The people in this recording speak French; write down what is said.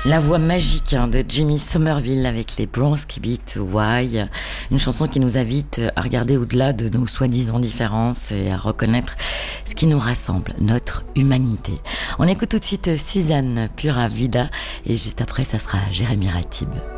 La voix magique de Jimmy Somerville avec les Bronski Beat Why, une chanson qui nous invite à regarder au-delà de nos soi-disant différences et à reconnaître ce qui nous rassemble, notre humanité. On écoute tout de suite Suzanne Pura Vida et juste après ça sera Jérémy Ratib.